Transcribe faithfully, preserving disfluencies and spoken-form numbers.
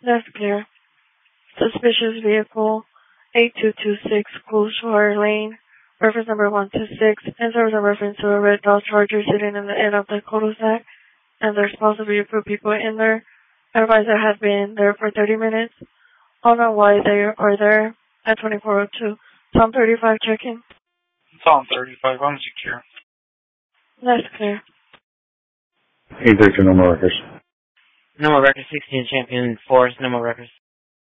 That's clear. Suspicious vehicle eight two two six Coolshore Lane, reference number one two six, and there was a reference to a red Dodge Charger sitting in the end of the cul-de-sac, and there's possibly a few people in there. Advisor has been there for thirty minutes. I don't know why they are there at twenty-four oh two. Tom thirty-five check-in. Tom thirty-five, I'm secure. That's clear. eight thirty-two, no more records. No more records, sixteen Champion Forest, no more records.